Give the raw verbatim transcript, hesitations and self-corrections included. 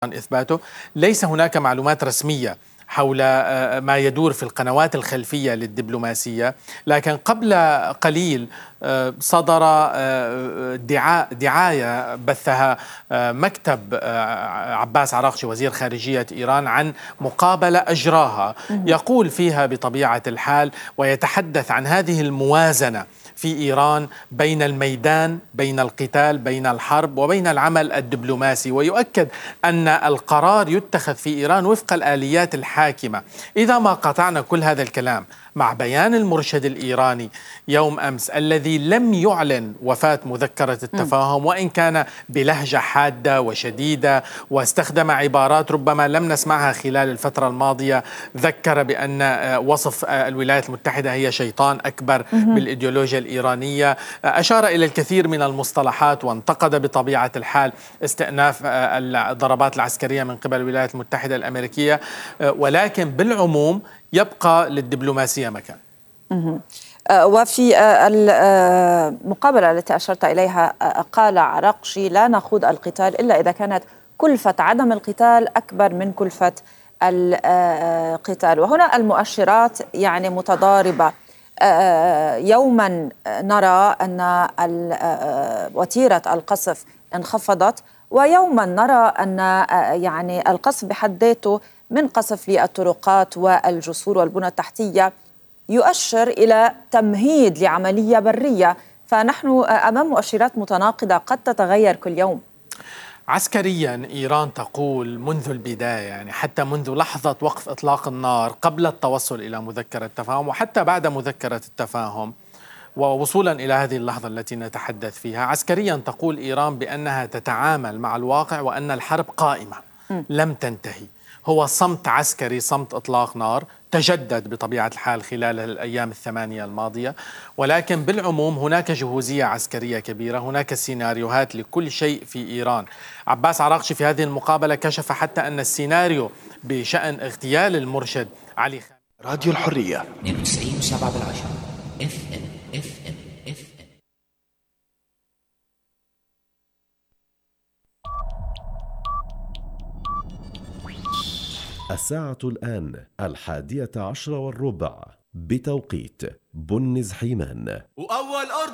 عن إثباته. ليس هناك معلومات رسمية حول ما يدور في القنوات الخلفية للدبلوماسية، لكن قبل قليل صدر دعاء دعاية بثها مكتب عباس عراقجي وزير خارجية إيران عن مقابلة أجراها يقول فيها بطبيعة الحال ويتحدث عن هذه الموازنة في إيران بين الميدان، بين القتال، بين الحرب وبين العمل الدبلوماسي، ويؤكد أن القرار يتخذ في إيران وفق الآليات الحاكمة. إذا ما قطعنا كل هذا الكلام مع بيان المرشد الإيراني يوم أمس الذي لم يعلن وفاة مذكرة التفاهم، وإن كان بلهجة حادة وشديدة واستخدم عبارات ربما لم نسمعها خلال الفترة الماضية، ذكر بأن وصف الولايات المتحدة هي شيطان أكبر بالإيديولوجيا الإيرانية، أشار إلى الكثير من المصطلحات وانتقد بطبيعة الحال استئناف الضربات العسكرية من قبل الولايات المتحدة الأمريكية، ولكن بالعموم يبقى للدبلوماسية مكان. وفي المقابلة التي أشرت إليها قال عراقجي: لا نخوض القتال إلا إذا كانت كلفة عدم القتال أكبر من كلفة القتال. وهنا المؤشرات يعني متضاربة. يوما نرى أن وتيرة القصف انخفضت، ويوما نرى أن يعني القصف بحد ذاته من قصف للطرقات والجسور والبنى التحتية يؤشر إلى تمهيد لعملية برية، فنحن أمام مؤشرات متناقضة قد تتغير كل يوم. عسكريا إيران تقول منذ البداية، يعني حتى منذ لحظة وقف إطلاق النار قبل التوصل إلى مذكرة التفاهم وحتى بعد مذكرة التفاهم ووصولا إلى هذه اللحظة التي نتحدث فيها، عسكريا تقول إيران بأنها تتعامل مع الواقع وأن الحرب قائمة لم تنتهي. هو صمت عسكري، صمت إطلاق نار تجدد بطبيعة الحال خلال الأيام الثمانية الماضية، ولكن بالعموم هناك جهوزية عسكرية كبيرة، هناك سيناريوهات لكل شيء في إيران. عباس عراقجي في هذه المقابلة كشف حتى أن السيناريو بشأن اغتيال المرشد علي خامنئي. راديو الحرية اثنين وتسعين وسبعة بالعشرة اف ام اف ام اف ام. الساعة الآن الحادية عشر والربع بتوقيت بنز حيمان. وأول أرض